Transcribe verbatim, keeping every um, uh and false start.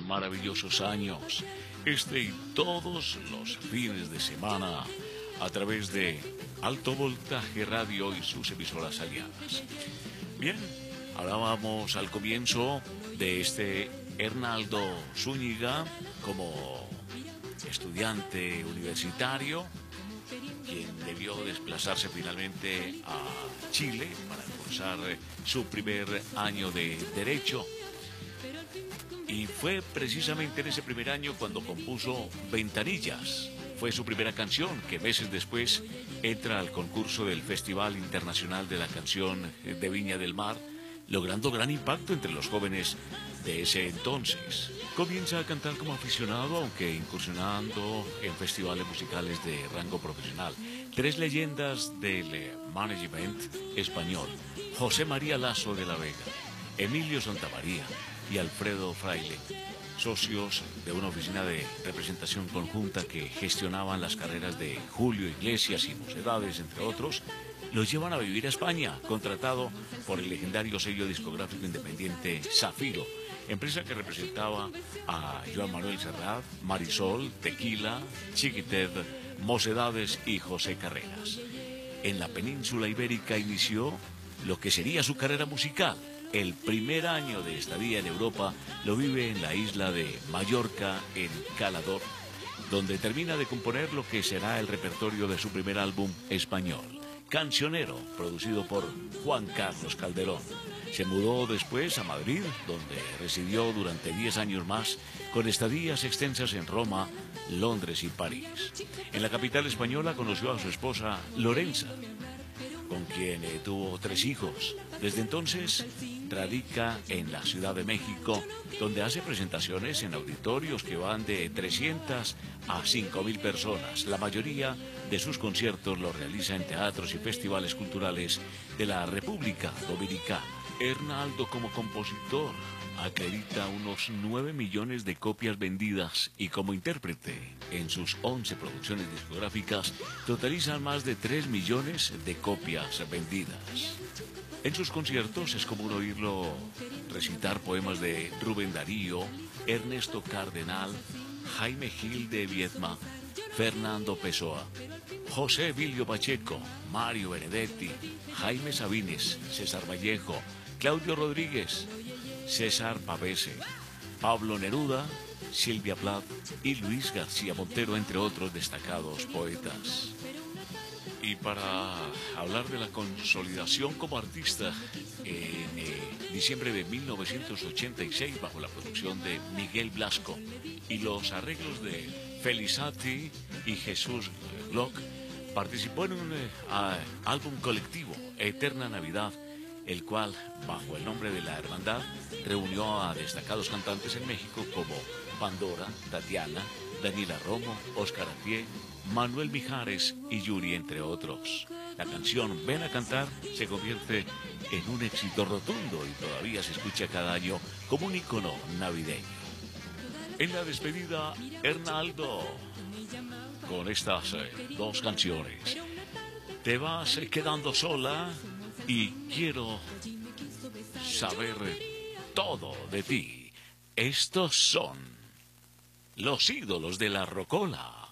maravillosos años, este y todos los fines de semana, a través de Alto Voltaje Radio y sus emisoras aliadas. Bien, hablábamos al comienzo de este Hernaldo Zúñiga como estudiante universitario, quien debió desplazarse finalmente a Chile para cursar su primer año de Derecho. Y fue precisamente en ese primer año cuando compuso Ventanillas. Fue su primera canción que meses después entra al concurso del Festival Internacional de la Canción de Viña del Mar, logrando gran impacto entre los jóvenes de ese entonces. Comienza a cantar como aficionado, aunque incursionando en festivales musicales de rango profesional. Tres leyendas del management español: José María Lasso de la Vega, Emilio Santamaría y Alfredo Fraile, socios de una oficina de representación conjunta que gestionaban las carreras de Julio Iglesias y Mocedades, entre otros, los llevan a vivir a España, contratado por el legendario sello discográfico independiente Zafiro, empresa que representaba a Joan Manuel Serrat, Marisol, Tequila, Chiquited, Mocedades y José Carreras. En la península ibérica inició lo que sería su carrera musical. El primer año de estadía en Europa lo vive en la isla de Mallorca, en Calador, donde termina de componer lo que será el repertorio de su primer álbum español, Cancionero, producido por Juan Carlos Calderón. Se mudó después a Madrid, donde residió durante diez años más, con estadías extensas en Roma, Londres y París. En la capital española conoció a su esposa Lorenza, con quien eh, tuvo tres hijos. Desde entonces radica en la Ciudad de México, donde hace presentaciones en auditorios que van de trescientas a cinco mil personas. La mayoría de sus conciertos los realiza en teatros y festivales culturales de la República Dominicana. Hernaldo, como compositor, acredita unos nueve millones de copias vendidas, y como intérprete, en sus once producciones discográficas, totalizan más de tres millones de copias vendidas. En sus conciertos es común oírlo recitar poemas de Rubén Darío, Ernesto Cardenal, Jaime Gil de Viedma, Fernando Pessoa, José Emilio Pacheco, Mario Benedetti, Jaime Sabines, César Vallejo, Claudio Rodríguez, César Pavese, Pablo Neruda, Silvia Plath y Luis García Montero, entre otros destacados poetas. Y para hablar de la consolidación como artista, en eh, diciembre de mil novecientos ochenta y seis, bajo la producción de Miguel Blasco y los arreglos de Felizati y Jesús Glock, participó en un eh, a, álbum colectivo, Eterna Navidad, el cual, bajo el nombre de La Hermandad, reunió a destacados cantantes en México como Pandora, Tatiana, Daniela Romo, Óscar Afié, Manuel Mijares y Yuri, entre otros. La canción Ven a Cantar se convierte en un éxito rotundo y todavía se escucha cada año como un icono navideño. En la despedida, Hernaldo, con estas eh, dos canciones: Te vas quedando sola y Quiero saber todo de ti. Estos son los ídolos de la rocola.